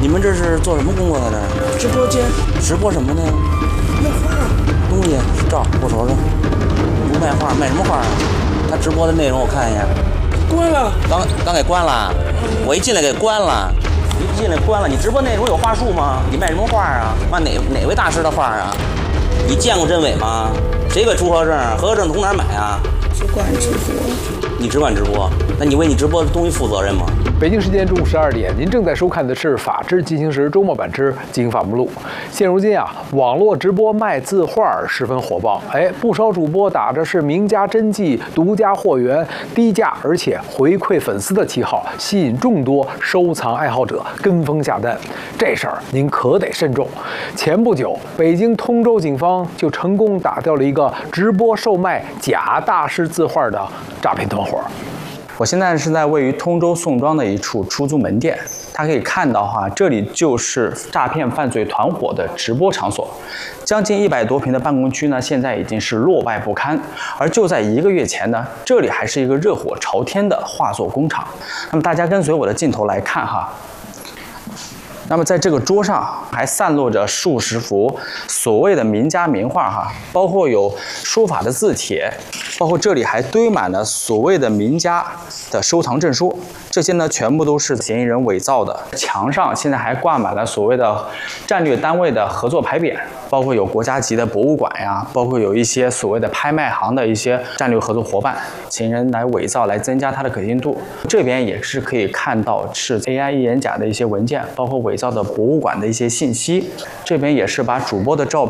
你们这是做什么工作的？这直播间直播什么呢？ 卖花东西照我瞅瞅，不卖花，卖什么花啊？他直播的内容我看一眼。 关了， 刚给关了，我一进来给关了。一进来关了，你直播内容有话术吗？你卖什么画啊？卖哪位大师的画啊？你见过真伪吗？谁给出合格证？合格证从哪儿买啊？ 只管直播。 你只管直播，那你为你直播的东西负责任吗？ 北京时间中午12点，您正在收看的是《法治进行时》周末版之《经法目录》。现如今啊，网络直播卖字画十分火爆，不少主播打着是名家真迹、独家货源、低价而且回馈粉丝的旗号，吸引众多收藏爱好者跟风下单。这事儿您可得慎重。前不久，北京通州警方就成功打掉了一个直播售卖假大师字画的诈骗团伙。 我现在是在位于通州宋庄的一处出租门店，大家可以看到这里就是诈骗犯罪团伙的直播场所。将近100多平的办公区呢，现在已经是落败不堪。而就在1个月前呢，这里还是一个热火朝天的画作工厂。那么大家跟随我的镜头来看那么在这个桌上还散落着数十幅所谓的名家名画包括有书法的字帖，包括这里还堆满了所谓的名家的收藏证书，这些呢全部都是嫌疑人伪造的。墙上现在还挂满了所谓的战略单位的合作牌匾，包括有国家级的博物馆呀，包括有一些所谓的拍卖行的一些战略合作伙伴，嫌疑人来伪造来增加它的可信度。这边也是可以看到是 AI 预言假的一些文件，包括伪造的博物馆的一些信息。这边也是把主播的照